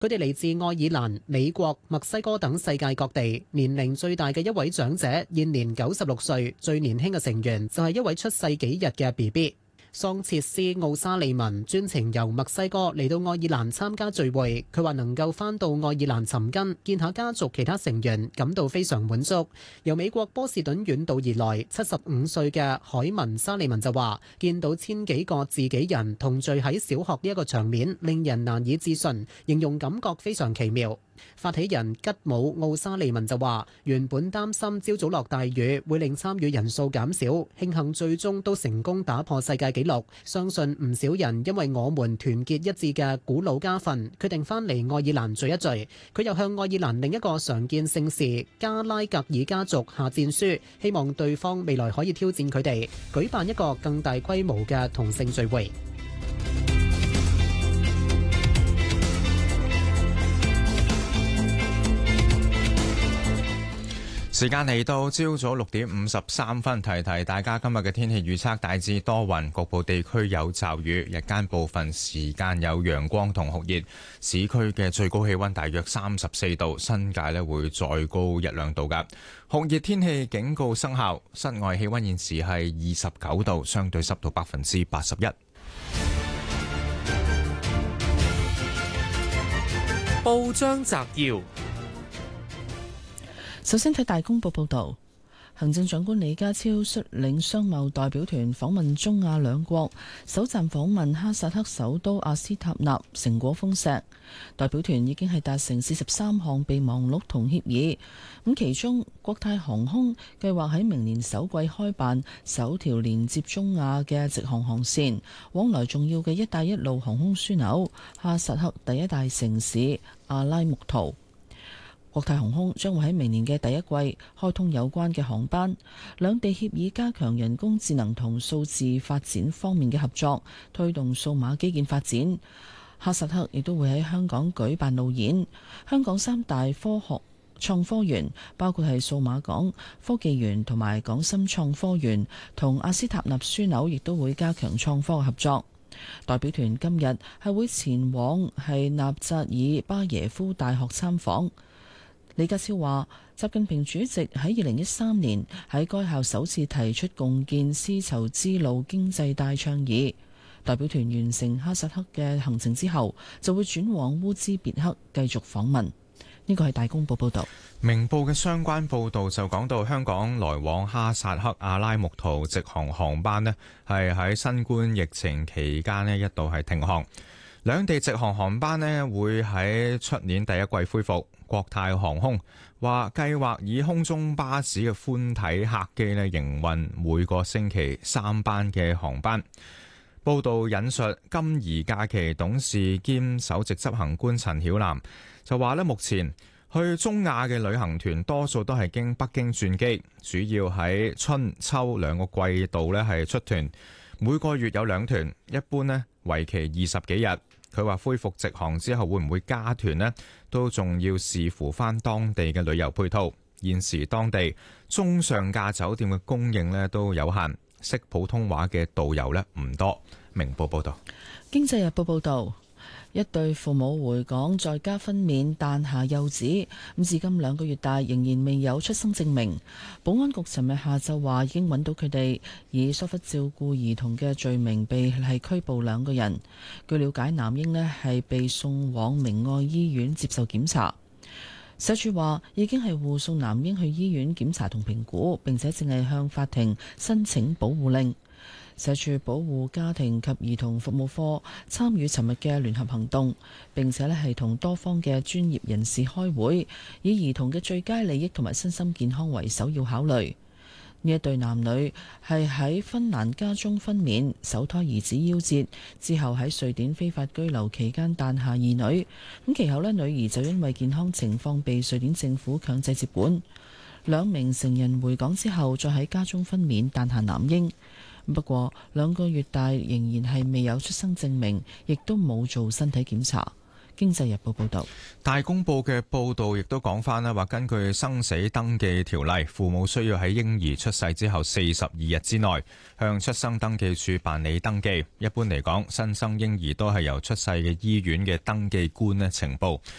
佢哋嚟自愛爾蘭、美國、墨西哥等世界各地，年齡最大嘅一位長者現年96歲，最年輕嘅成員就係一位出世幾日嘅 BB。桑切斯奧沙利文專程由墨西哥嚟到愛爾蘭參加聚會，佢話能夠返到愛爾蘭尋根，見下家族其他成員，感到非常滿足。由美國波士頓遠道而來75歲嘅海文沙利文就話，見到千幾個自己人同聚喺小學呢一個場面，令人難以置信，形容感覺非常奇妙。發起人吉姆奧沙利文就話，原本擔心朝早落大雨會令參與人數減少，慶幸最終都成功打破世界紀錄。相信唔少人因為我們團結一致嘅古老家訓，決定翻嚟愛爾蘭聚一聚。佢又向愛爾蘭另一個常見姓氏加拉格爾家族下戰書，希望對方未來可以挑戰佢哋，舉辦一個更大規模嘅同性聚會。 時間嚟到朝早6:53，提提大家今日嘅天氣預測，大致多雲，局部地區有驟雨，日間部分時間有陽光同酷熱，市區嘅最高氣溫大約34度，新界咧會再高1-2度㗎。酷熱天氣警告生效，室外氣溫現時係29度，相對濕度81%。 報章摘要。 首先睇大公報報導，行政長官李家超率領商貿代表團訪問中亞兩國，首站訪問哈薩克首都阿斯塔納，成果豐碩。代表團已經係達成43項備忘錄同協議，咁其中國泰航空計劃喺明年首季開辦首條連接中亞嘅直航航線，往來重要嘅一帶一路航空樞紐哈薩克第一大城市阿拉木圖。國泰航空將會喺明年嘅第一季開通有關嘅航班，兩地協議加強人工智能同數字發展方面嘅合作，推動數碼基建發展。哈薩克亦都會喺香港舉辦路演，香港三大科學創科園，包括係數碼港、科技園同埋港深創科園，同阿斯塔納樞紐亦都會加強創科嘅合作。代表團今日係會前往係納扎爾巴耶夫大學參訪。李家超話，習近平主席喺2013年喺該校首次提出共建絲綢之路經濟帶倡議。代表團完成哈薩克嘅行程之後，就會轉往烏茲別克繼續訪問。呢個係大公報報導。 明報嘅相關報導就講到，香港來往哈薩克阿拉木圖直航航班呢係喺新冠疫情期間呢一度係停航，兩地直航航班呢會喺出年第一季恢復。國泰航空話計劃以空中巴士嘅寬體客機咧營運每個星期3班嘅航班。報道引述金怡假期董事兼首席執行官陳曉南就話咧，目前去中亞嘅旅行團多數都係經北京轉機，主要喺春秋兩個季度咧係出團，每個月有2團，一般咧為期20幾日。佢話恢復直航之後會唔會加團呢？都仲要視乎翻當地嘅旅遊配套。現時當地中上價酒店嘅供應呢都有限，識普通話嘅導遊呢唔多。明報報道。 經濟日報報道，一對父母回港在家分娩誕下幼子，咁至今2個月大，仍然未有出生證明。保安局尋日下晝話已經揾到佢哋，以疏忽照顧兒童嘅罪名被拘捕2個人。據了解，男嬰呢係被送往明愛醫院接受檢查。社署話已經係護送男嬰去醫院檢查同評估，並且正係向法庭申請保護令。社署保護家庭及兒童服務課參與尋日嘅聯合行動，並且係同多方嘅專業人士開會，以兒童嘅最佳利益同埋身心健康為首要考慮。呢一對男女係喺芬蘭家中分娩，首胎兒子夭折，之後喺瑞典非法居留期間誕下2女。咁其後呢，女兒就因為健康情況被瑞典政府強制接管。2名成人回港之後，再喺家中分娩誕下男嬰。不過2個月大仍然係未有出生證明，亦都冇做身體檢查。 經濟日報報導。 大公報嘅報導亦都講翻啦，話根據生死登記條例，父母需要喺嬰兒出世之後42日之內向出生登記處辦理登記。一般嚟講，新生嬰兒都係由出世嘅醫院嘅登記官呈報。